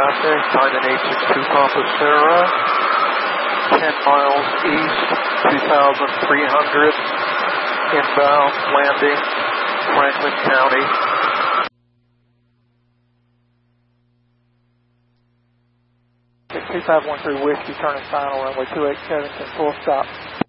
traffic, 9862 Papa Sarah, 10 miles east, 2,300, inbound, landing, Franklin County. 2513 Whiskey, turning final, runway 287, full stop.